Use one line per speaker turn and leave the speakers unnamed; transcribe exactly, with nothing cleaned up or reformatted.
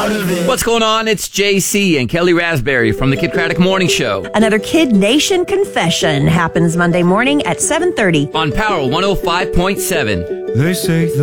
What's going on? It's J C and Kelly Raspberry from the Kid Craddock Morning Show.
Another Kid Nation confession happens Monday morning at seven thirty.
On Power one oh five point seven.
They say the